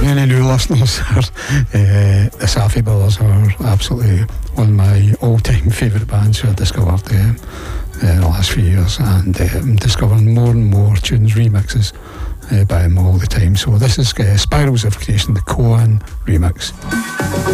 any new listeners, the Safi Brothers are absolutely one of my all-time favourite bands who I discovered the last few years, and I'm discovering more and more tunes, remixes by them all the time. So this is Spirals of Creation, the Koan remix.